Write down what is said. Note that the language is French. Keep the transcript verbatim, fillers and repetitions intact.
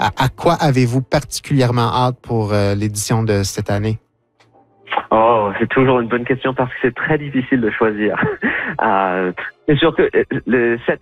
à, à quoi avez-vous particulièrement hâte pour euh, l'édition de cette année? Oh, c'est toujours une bonne question parce que c'est très difficile de choisir. euh, c'est sûr que le, cette